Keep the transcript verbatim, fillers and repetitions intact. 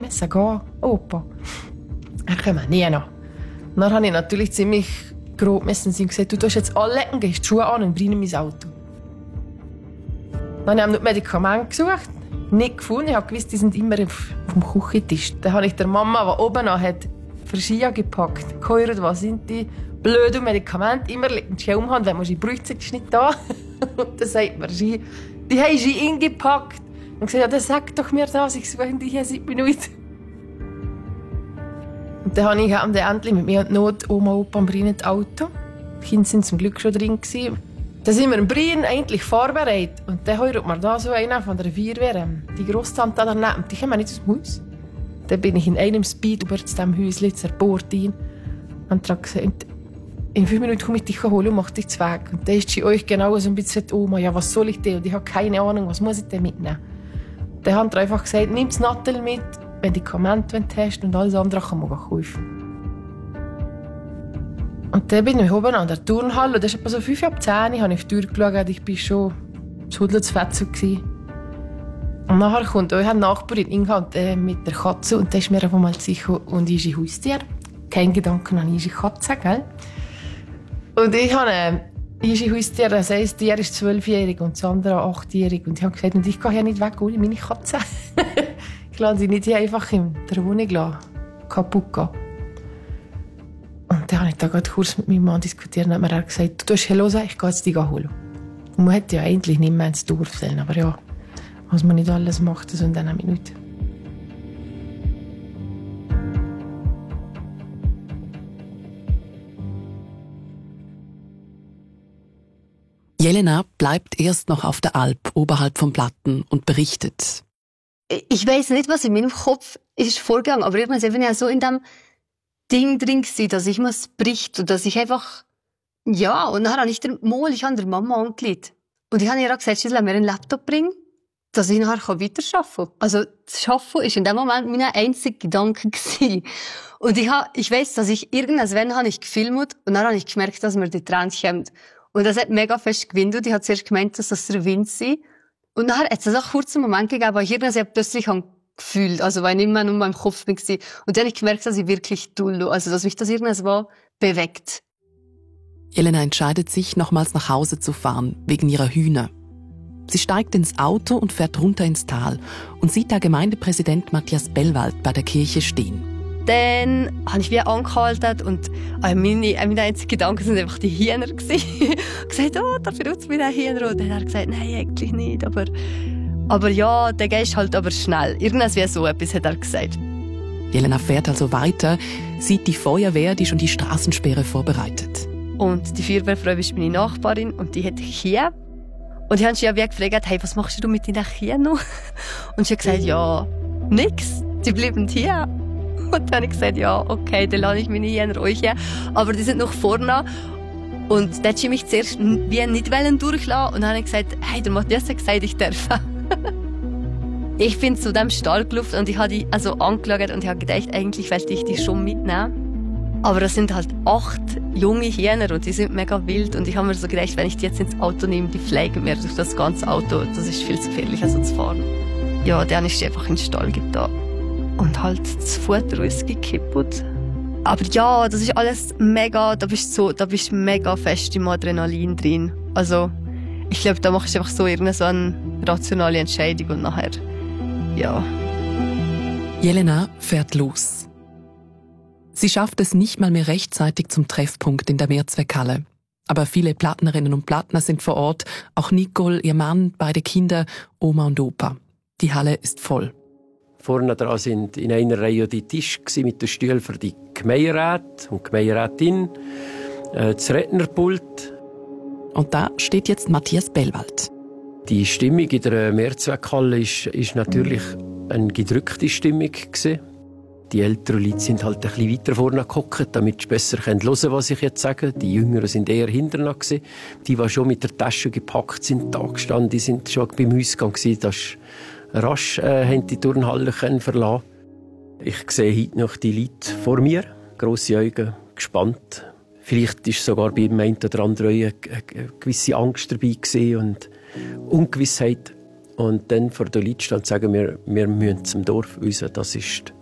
müssen gehen, Opa. Er kommt nie noch. Dann habe ich natürlich ziemlich grob müssen und gesagt, du darfst jetzt anlegen, gehst die Schuhe an und bring mein Auto. Dann habe ich ihm Medikamente gesucht, nicht gefunden. Ich habe gewusst, die sind immer auf, auf dem Küchentisch. Dann habe ich der Mama, die oben noch hat, Verschia gepackt, gehört, was sind die blöden Medikamente, immer liegt ein Schelm haben, wenn man sie braucht, ist nicht da. Und dann sagt man, sie, die haben sie eingepackt. Und gesagt, ja, dann sag doch mir das, ich suche die hier seit Minuten. Und dann habe ich dann endlich mit mir und Not Oma, Opa und Brian das Auto. Die Kinder waren zum Glück schon drin. Dann sind wir in Brian eigentlich vorbereitet. Und dann hört man da so einen von der Feuerwehr, die Grosstante da daneben, die kommen nicht aus dem Haus. Dann bin ich in einem Speed über zu diesem Häuschen zur Bordin und habe gesagt, in fünf Minuten komme ich dich holen und mache dich zu Weg. Und dann ist sie euch genau so ein bisschen Oma, ja, was soll ich denn? Und ich habe keine Ahnung, was muss ich denn mitnehmen? Dann haben sie einfach gesagt, nimm das Nattel mit, Medikamente testen und alles andere kann man kaufen. Und dann bin ich oben an der Turnhalle und das ist etwa so fünf ab zehn, habe ich auf die Tür geschaut, ich war schon zu Hudelsfetzel. Und nachher kommt auch eine Nachbarin Inghand äh, mit der Katze und dann ist mir einfach mal sicher, und ist ein Haustier. Kein Gedanken an eine Katze, gell? Und ich habe ein äh, Haustier, das eine Tier ist zwölfjährig und das andere achtjährig. Und ich habe gesagt, und ich gehe ja nicht weg ohne meine Katze. Ich lasse sie nicht hier einfach in der Wohnung kaputt gehen. Und dann habe ich da gerade kurz mit meinem Mann diskutiert und hat mir gesagt, du darfst hören, ich gehe jetzt die holen. Und man hätte ja eigentlich nicht mehr ins Dorf sollen, aber ja, was man nicht alles macht, so in dieser Minute. Jelena bleibt erst noch auf der Alp oberhalb vom Platten und berichtet. Ich weiss nicht, was in meinem Kopf ist vorgegangen, aber irgendwann bin ich ja so in dem Ding drin gewesen, dass ich muss berichten und dass ich einfach, ja, und dann habe ich der Mol, ich habe der Mama angelegt. Und ich habe ihr auch gesagt, sie soll mir einen Laptop bringen, dass ich nachher weiterarbeiten kann. Also, das Arbeiten war in dem Moment mein einziger Gedanke gewesen. Und ich habe, ich weiss, dass ich irgendwann, wenn habe ich gefilmt und dann habe ich gemerkt, dass mir die Tränen kommen. Und das hat mega fest gewindet. Ich habe zuerst gemeint, dass das der Wind sei. Und dann hat es auch einen kurzen Moment gegeben, wo ich irgendwie plötzlich gefühlt, also weil ich nicht mehr nur in meinem Kopf war. Und dann habe ich gemerkt, dass ich wirklich toll, also dass mich das irgendwas bewegt. Jelena entscheidet sich, nochmals nach Hause zu fahren, wegen ihrer Hühner. Sie steigt ins Auto und fährt runter ins Tal und sieht da Gemeindepräsident Matthias Bellwald bei der Kirche stehen. Dann habe ich wieder angehalten und meine, meine einzigen Gedanken waren einfach die Hühner. Ich habe gesagt, oh, da benutzt mich ein Hühner. Und dann hat er gesagt, nein, eigentlich nicht. Aber, aber ja, der gehst halt aber schnell. Irgendwas wie so etwas hat er gesagt. Jelena fährt also weiter, sieht die Feuerwehr, die schon die Straßensperre vorbereitet. Und die Feuerwehrfrau ist meine Nachbarin und die hat hier. Und ich habe sie ja wie gefragt, hey, was machst du mit deinen Kühen noch? Und sie hat gesagt, ja, nix, die bleiben hier. Und dann habe ich gesagt, ja, okay, dann lasse ich meine Hühner euch her. Aber die sind noch vorne. Und dann wollte ich mich zuerst wie nicht durchlassen. Und dann habe ich gesagt, hey, der Matthias hat gesagt, ich darf. Ich bin zu dem Stall gelaufen und ich habe die also angeschaut und ich habe gedacht, eigentlich wollte ich die schon mitnehmen. Aber das sind halt acht junge Hühner und die sind mega wild. Und ich habe mir so gedacht, wenn ich die jetzt ins Auto nehme, die fliegen mir durch das ganze Auto. Das ist viel zu gefährlich, also zu fahren. Ja, dann ist sie einfach in den Stall getan. Und halt das Futter ist kaputt. Aber ja, das ist alles mega, da bist du so, da bist du mega fest im Adrenalin drin. Also, ich glaube, da machst du einfach so irgendeine so eine rationale Entscheidung und nachher, ja. Jelena fährt los. Sie schafft es nicht mal mehr rechtzeitig zum Treffpunkt in der Mehrzweckhalle. Aber viele Plattnerinnen und Plattner sind vor Ort, auch Nicole, ihr Mann, beide Kinder, Oma und Opa. Die Halle ist voll. Vorne dran sind in einer Reihe die Tische mit den Stühlen für die Gemeinderäte und Gemeinderätin, äh, das Rednerpult. Und da steht jetzt Matthias Bellwald. Die Stimmung in der Mehrzweckhalle ist, ist natürlich eine gedrückte Stimmung gewesen. Die älteren Leute sind halt ein bisschen weiter vorne gehockt, damit sie besser hören können, was ich jetzt sage. Die Jüngeren sind eher hinterher gewesen. Die, die schon mit der Tasche gepackt sind, da gestanden, die sind schon beim Ausgang gewesen. Das ist rasch äh, haben die Turnhalle verlassen. Ich sehe heute noch die Leute vor mir, grosse Augen, gespannt. Vielleicht war sogar bei dem einen oder anderen eine gewisse Angst dabei und Ungewissheit. Und dann vor den Leuten stehen und sagen, wir, wir müssen zum Dorf raus. Das ist